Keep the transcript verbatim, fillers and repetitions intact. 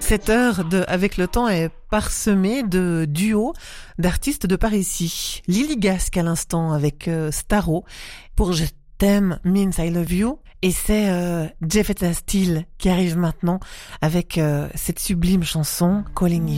Cette heure de Avec le temps est parsemée de duos d'artistes de par ici. Lily Gasque à l'instant avec euh, Starro pour Je t'aime means I love you. Et c'est euh, Jeffetta Steele qui arrive maintenant avec euh, cette sublime chanson Calling You.